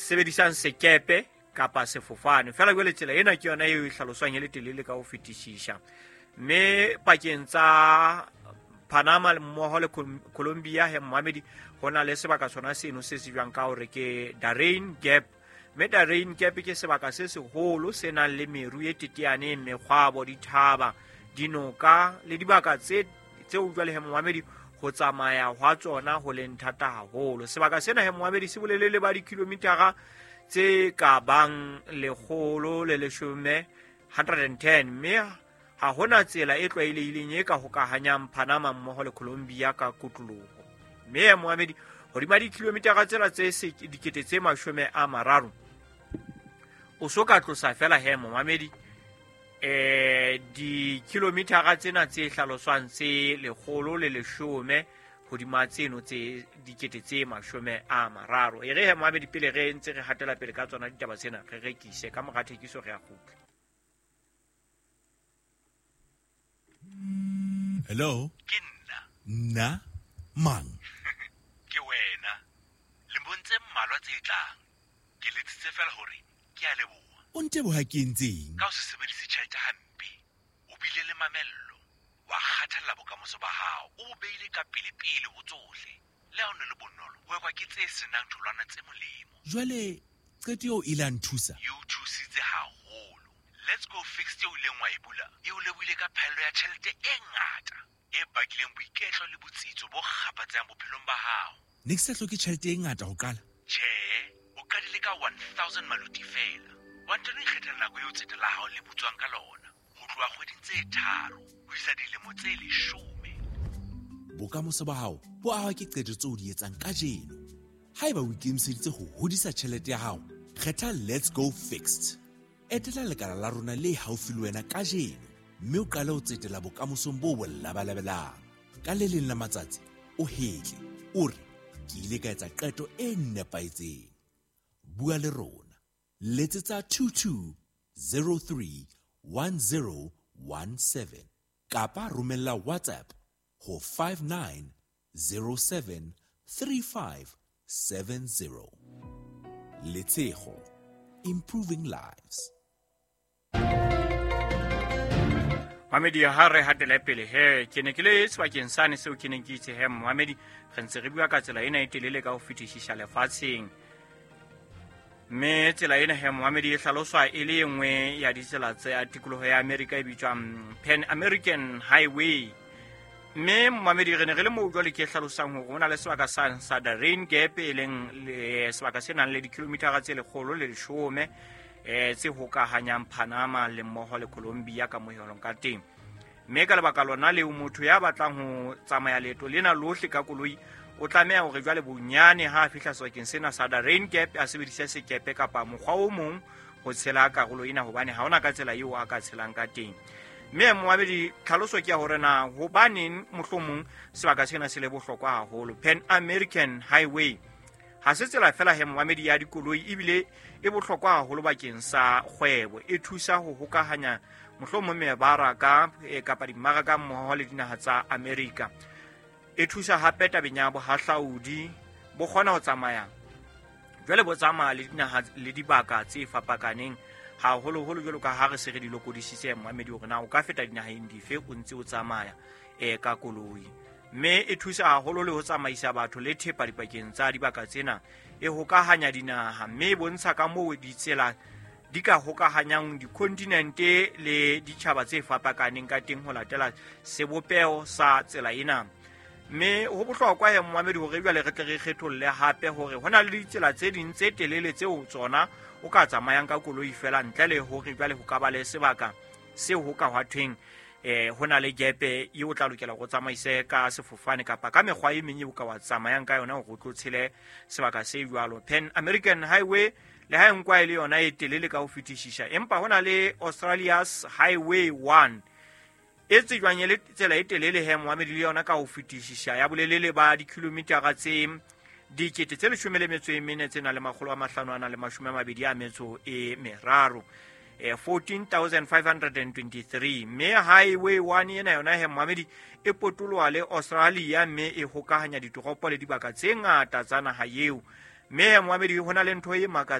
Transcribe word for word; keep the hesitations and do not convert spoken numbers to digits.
sebedisang sekepe kapa sefofane fela jwale tsela ena ke yona e hlaloswang e le telele ka ho fetishisha mme pakeng tsa Panama le mmoho le Colombia he Mohammed hona le sebaka sona seno se se jwang ka hore ke Darien Gap mme Darien Gap ke sebaka se seholo se nang le meru e teteane mekgwabo dithaba dinoka le dibaka tse tseo jwale he Mohammed ho tsamaya hwa tsona ho le nthata haholo sebaka sena he Mohammed se bolelele ba dikilometara tse ka bang lekgolo le leshome one hundred ten mme ha hona tsela e tlwaelehileng e ka hokahanyang Panama mmoho le Colombia ka kotloloho mme he Mohammed hodima dikilometara tsela tse dikete tse mashome a mararo o soka tlosa fela he Mohammed eh di kilometara tsena tse hlaloswang tse lekgolo le leshome hodima tseno tse dikete tse mashome a mararo e re he Mohammed pele re ntse re hatela pele ka tsona ditaba tsena re rekise ka mora thekiso re a kgutla. Hello Kinna nna mang ke wena le mbontse mmalwa tse tlang ke letsitse fela hore ke a leboha o nteboha ke ntseng ka ho se sebedise tjhelete hampe o bile le mamello wa kgathalla bokamoso ba hao o beile ka pele pele ho tsohle le ha o ne le bonolo ho ekwa ke tse senang tholwana tse molemo jwale qeto eo e la nthusa e o thusitse haholo Let's Go Fixed eo leng wa e bula e o lebohile ka phaello ya tjhelete e ngata e bakileng boiketlo le botsitso bo kgapatsang bophelong ba hao ne ke sa hloke tjhelete e ngata ho qala tjhe o qadile ka one thousand maluti fela wa ntano ikgethela nako eo tseta la hao le butswang ka lona ho tloha kgweding tse tharo ho isa dilemo tse leshome bokamoso ba hao bo ahwa ke qeto tseo di etsang kajeno haeba o ikemiseditse ho hodisa tjhelete ya hao kgetha Let's Go Fixed etela lekala la rona le haufi le wena kajeno mme o qale ho tsetela bokamosong bo bollabalabelang ka le leng la matsatsi o hetle o re ke ile ka etsa qeto e nepaetseng bua le rona letsetsa two two zero three one zero one seven kapa romella WhatsApp ho five nine zero seven three five seven zero. Letshego, improving lives. Mohammed ha re hatela pele he ke ne ke le sebakeng sane seo ke neng ke itse he Mohammed re ntse re bua ka tsela ena e telele ka ho fetishisha lefatsheng mme tsela ena he Mohammed e hlaloswa e le nngwe ya ditsela tse tikoloho ya America e bitswang Pan American Highway mme Mohammed re ne re le mo jwale ke hlalosang hore hona le sebaka sa sa Darien Gap e leng le sebaka se nang le dikilometara tse lekgolo le leshome eh tse hokahanyang Panama le mmoho le Colombia ka mohelong ka teng mme ka lebaka lona le motho ya batlang ho tsamaya leeto lena lohle ka koloi o tlameha hore jwale bonyane ha a fihla sebakeng sena sa Darien Gap a sebedisa sekepe kapa mokgwa o mong ho tshela karolo ena hobane ha ona ka tsela eo a ka tshelang ka teng mme Mohammed tlhaloso ke ya hore na hobane mohlomong sebaka sena se le bohlokwa haholo Pan American Highway ha se tsela fela he Mohammed ya dikoloi ebile e bohlokwa haholo bakeng sa kgwebo e thusa ho hokahanya mohlomong mebaraka e kapa dimaraka mmoho le dinaha tsa America e thusa hape tabeng ya bohahlaudi bo kgona ho tsamaya jwale bo tsamaya le dinaha le dibaka tse fapakaneng haholo holo jwalo ka ha re se re di lokodisitse Mohammed hore na o ka feta dinaheng dife o ntse o tsamaya e ka koloi mme e thusa haholo le ho tsamaisa batho le thepa dipakeng tsa dibaka tsena e hokahanya dinaha mme bontsha ka moo ditsela di ka hokahanyang dikontinente le ditjhaba tse fapakaneng ka teng ho latela sebopeo sa tsela ena mme ho bohlokwa he Mohammed hore jwale re tle re kgetholle hape hore hona le ditsela tse ding tse telele tseo tsona o ka tsamayang ka koloi fela ntle le hore jwale ho ka ba le sebaka seo ho ka hwathweng eh hona le gepe e o tla lokela go tsamaise ka sefofane kapa ka mekgwa e meng e o ka wa tsamayang ka yona go tlo tshele sebaka se jwalo Pan American Highway le ha nkwa ile yona e telele ka ho fetishisha empa hona le Australia's Highway one e tsejwang le tsela e telele he Mohammed le yona ka ho fetishisha ya bolelele ba dikilometara tse dikete tse leshome le metso e mene tsena le makgolo a mahlano ana le mashome a mabedi a metso e meraro fourteen thousand five hundred twenty-three mme Highway one ena yona he Mohammed e potoloha le Australia mme e hokahanya ditoropo le dibaka tse ngata tsa naha eo mme Mohammed hona le ntho e maka